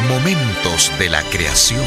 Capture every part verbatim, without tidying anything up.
Momentos de la creación.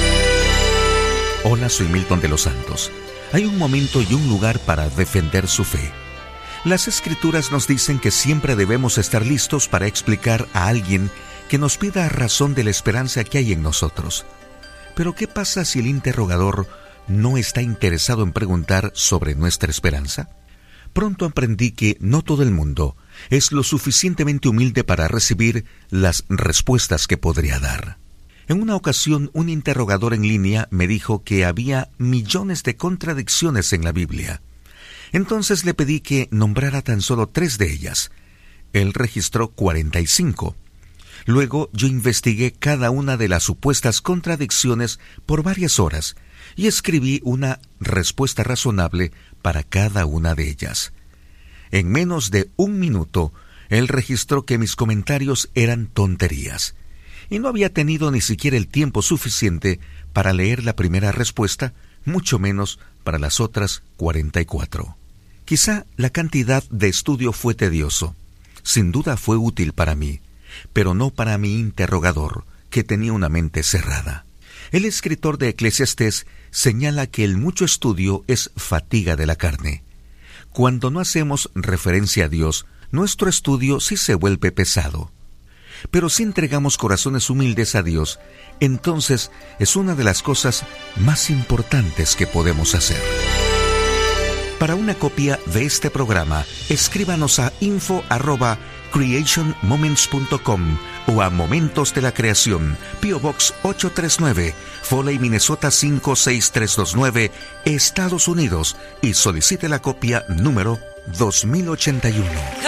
Hola, soy Milton de los Santos. Hay un momento y un lugar para defender su fe. Las Escrituras nos dicen que siempre debemos estar listos para explicar a alguien que nos pida razón de la esperanza que hay en nosotros. Pero ¿qué pasa si el interrogador no está interesado en preguntar sobre nuestra esperanza? Pronto aprendí que no todo el mundo es lo suficientemente humilde para recibir las respuestas que podría dar. En una ocasión, un interrogador en línea me dijo que había millones de contradicciones en la Biblia. Entonces le pedí que nombrara tan solo tres de ellas. Él registró cuarenta y cinco. Luego yo investigué cada una de las supuestas contradicciones por varias horas y escribí una respuesta razonable para cada una de ellas. En menos de un minuto, él registró que mis comentarios eran tonterías, y no había tenido ni siquiera el tiempo suficiente para leer la primera respuesta, mucho menos para las otras cuarenta y cuatro. Quizá la cantidad de estudio fue tedioso. Sin duda fue útil para mí, pero no para mi interrogador, que tenía una mente cerrada. El escritor de Eclesiastés señala que el mucho estudio es fatiga de la carne. Cuando no hacemos referencia a Dios, nuestro estudio sí se vuelve pesado. Pero si entregamos corazones humildes a Dios, entonces es una de las cosas más importantes que podemos hacer. Para una copia de este programa, escríbanos a info arroba creation moments punto com o a Momentos de la Creación, P O Box ocho tres nueve, Foley, Minnesota cinco seis tres dos nueve, Estados Unidos, y solicite la copia número dos mil ochenta y uno.